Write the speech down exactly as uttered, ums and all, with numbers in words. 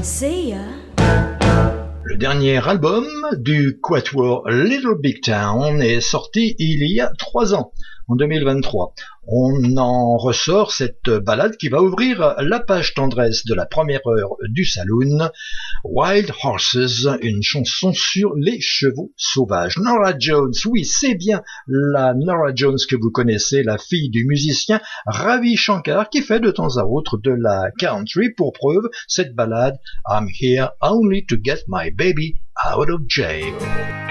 See ya. Le dernier album du quatuor Little Big Town est sorti il y a trois ans, en deux mille vingt-trois. On en ressort cette ballade qui va ouvrir la page tendresse de la première heure du Saloon, Wild Horses, une chanson sur les chevaux sauvages. Norah Jones, oui, c'est bien la Norah Jones que vous connaissez, la fille du musicien Ravi Shankar, qui fait de temps à autre de la country. Pour preuve, cette ballade I'm here only to get my baby out of jail.